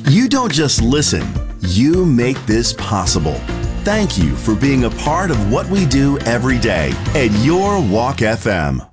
You don't just listen, you make this possible. Thank you for being a part of what we do every day at Your Walk FM.